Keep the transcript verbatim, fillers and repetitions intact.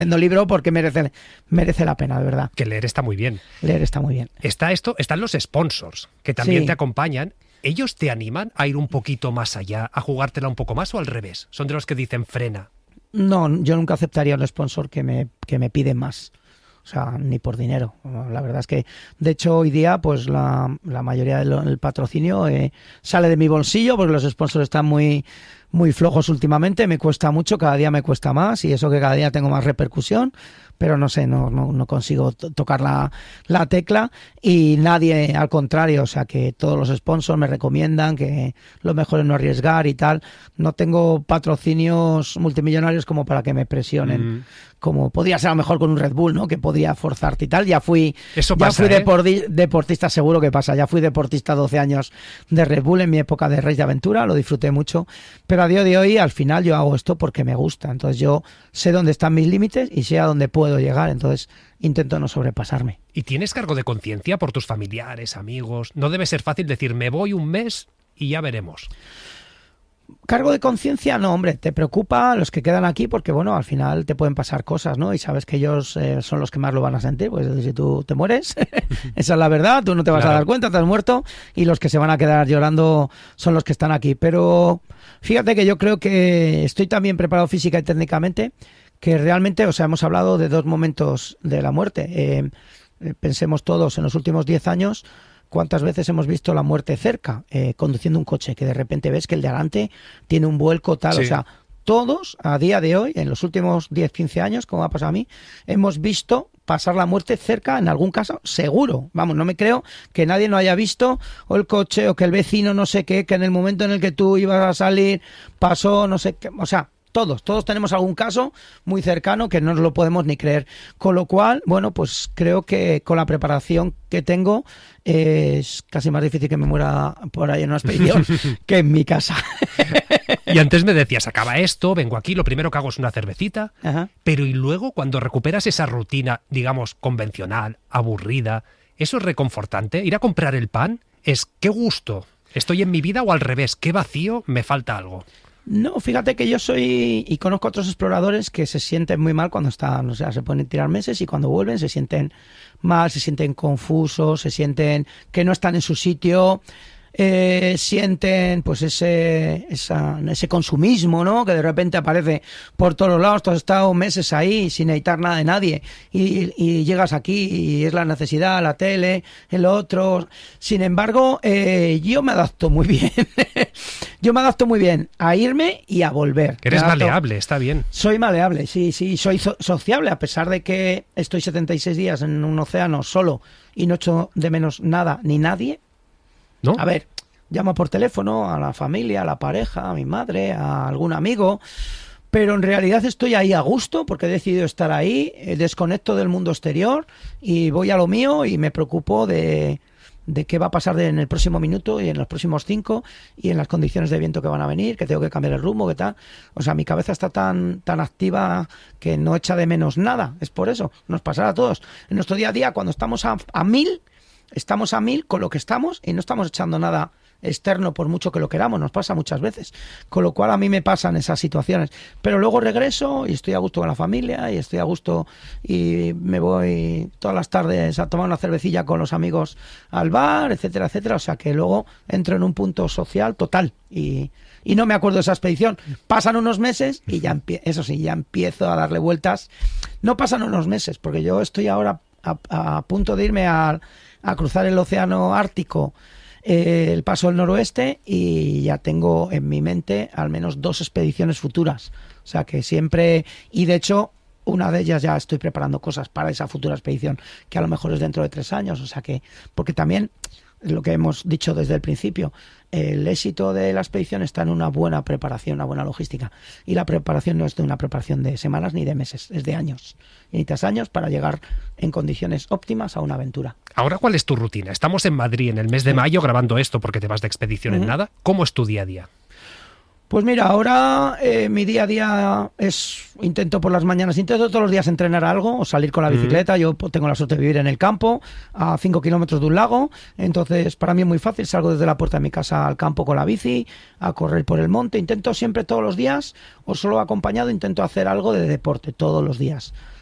leyendo libro porque merece, merece la pena, de verdad. Que leer está muy bien. Leer está muy bien. Está esto, están los sponsors, que también Sí. te acompañan. ¿Ellos te animan a ir un poquito más allá, a jugártela un poco más o al revés? ¿Son de los que dicen frena? No, yo nunca aceptaría un sponsor que me, que me pide más. O sea, ni por dinero. La verdad es que, de hecho, hoy día, pues la, la mayoría del del patrocinio eh, sale de mi bolsillo porque los sponsors están muy, muy flojos últimamente. Me cuesta mucho, cada día me cuesta más y eso que cada día tengo más repercusión. Pero no sé, no, no, no consigo to- tocar la, la tecla y nadie, al contrario, o sea que todos los sponsors me recomiendan que lo mejor es no arriesgar y tal. No tengo patrocinios multimillonarios como para que me presionen, Mm. como podría ser a lo mejor con un Red Bull, ¿no? Que podría forzarte y tal. Ya fui, Eso ya pasa, fui ¿eh? deporti- deportista, seguro que pasa. Ya fui deportista doce años de Red Bull en mi época de Race de Aventura, lo disfruté mucho. Pero a día de hoy, al final, yo hago esto porque me gusta. Entonces yo sé dónde están mis límites y sé a dónde puedo llegar. Entonces intento no sobrepasarme. ¿Y tienes cargo de conciencia por tus familiares, amigos? No debe ser fácil decir, me voy un mes y ya veremos. Cargo de conciencia, no, hombre, te preocupa los que quedan aquí porque, bueno, al final te pueden pasar cosas, ¿no? Y sabes que ellos eh, son los que más lo van a sentir, pues si tú te mueres, esa es la verdad, tú no te vas Claro. a dar cuenta, te has muerto y los que se van a quedar llorando son los que están aquí. Pero fíjate que yo creo que estoy también preparado física y técnicamente, que realmente, o sea, hemos hablado de dos momentos de la muerte. Eh, eh, pensemos todos, en los últimos diez años, ¿cuántas veces hemos visto la muerte cerca, eh, conduciendo un coche, que de repente ves que el de adelante tiene un vuelco tal? Sí. O sea, todos a día de hoy, en los últimos diez, quince años, como ha pasado a mí, hemos visto pasar la muerte cerca, en algún caso, seguro. Vamos, no me creo que nadie no haya visto o el coche o que el vecino no sé qué, que en el momento en el que tú ibas a salir pasó no sé qué. O sea, todos, todos tenemos algún caso muy cercano que no nos lo podemos ni creer. Con lo cual, bueno, pues creo que con la preparación que tengo eh, es casi más difícil que me muera por ahí en una expedición que en mi casa. Y antes me decías, acaba esto, vengo aquí, lo primero que hago es una cervecita, Ajá. pero y luego cuando recuperas esa rutina, digamos, convencional, aburrida, ¿eso es reconfortante? Ir a comprar el pan es qué gusto, estoy en mi vida o al revés, qué vacío, me falta algo. No, fíjate que yo soy, y conozco a otros exploradores que se sienten muy mal cuando están, o sea, se pueden tirar meses y cuando vuelven se sienten mal, se sienten confusos, se sienten que no están en su sitio, eh, sienten pues ese, esa, ese consumismo, ¿no? Que de repente aparece por todos lados, tú has estado meses ahí sin necesitar nada de nadie y, y llegas aquí y es la necesidad, la tele, el otro. Sin embargo, eh, yo me adapto muy bien. Yo me adapto muy bien a irme y a volver. Eres Me adapto- maleable, está bien. Soy maleable, sí, sí, soy so- sociable, a pesar de que estoy setenta y seis días en un océano solo y no echo de menos nada ni nadie. ¿No? A ver, llamo por teléfono a la familia, a la pareja, a mi madre, a algún amigo, pero en realidad estoy ahí a gusto porque he decidido estar ahí, eh, desconecto del mundo exterior y voy a lo mío y me preocupo de, de qué va a pasar de- en el próximo minuto y en los próximos cinco y en las condiciones de viento que van a venir, que tengo que cambiar el rumbo, que tal. O sea, mi cabeza está tan, tan activa que no echa de menos nada. Es por eso, nos pasará a todos. En nuestro día a día, cuando estamos a, a mil, estamos a mil con lo que estamos y no estamos echando nada externo por mucho que lo queramos, nos pasa muchas veces, con lo cual a mí me pasan esas situaciones, pero luego regreso y estoy a gusto con la familia y estoy a gusto y me voy todas las tardes a tomar una cervecilla con los amigos al bar, etcétera, etcétera, o sea que luego entro en un punto social total y, y no me acuerdo de esa expedición. Pasan unos meses y ya empie- eso sí, ya empiezo a darle vueltas. No pasan unos meses, porque yo estoy ahora a, a punto de irme a, a cruzar el océano Ártico, eh, el paso del noroeste, y ya tengo en mi mente al menos dos expediciones futuras. O sea que siempre, y de hecho una de ellas ya estoy preparando cosas para esa futura expedición, que a lo mejor es dentro de tres años. O sea que, porque también lo que hemos dicho desde el principio, el éxito de la expedición está en una buena preparación, una buena logística. Y la preparación no es de una preparación de semanas ni de meses, es de años. Y necesitas años para llegar en condiciones óptimas a una aventura. Ahora, ¿cuál es tu rutina? Estamos en Madrid en el mes de mayo grabando esto porque te vas de expedición en Ujú. nada. ¿Cómo es tu día a día? Pues mira, ahora eh, mi día a día es, intento por las mañanas, intento todos los días entrenar algo o salir con la bicicleta. Yo pues, tengo la suerte de vivir en el campo, a cinco kilómetros de un lago, entonces para mí es muy fácil, salgo desde la puerta de mi casa al campo con la bici, a correr por el monte. Intento siempre todos los días, o solo acompañado, intento hacer algo de deporte todos los días.